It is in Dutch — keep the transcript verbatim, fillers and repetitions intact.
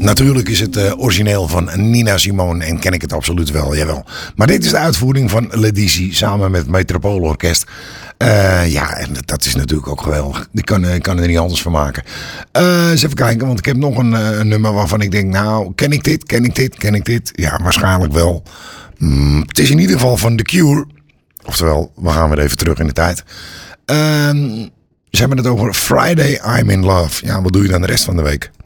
Natuurlijk is het uh, origineel van Nina Simone en ken ik het absoluut wel, jawel. Maar dit is de uitvoering van Ledici samen met Metropoolorkest. Uh, ja, en dat is natuurlijk ook geweldig. Ik kan, ik kan er niet anders van maken. Uh, eens even kijken, want ik heb nog een, een nummer waarvan ik denk, nou, ken ik dit, ken ik dit, ken ik dit? Ja, waarschijnlijk wel. Mm, het is in ieder geval van The Cure. Oftewel, we gaan weer even terug in de tijd. Uh, ze hebben het over Friday I'm in Love. Ja, wat doe je dan de rest van de week?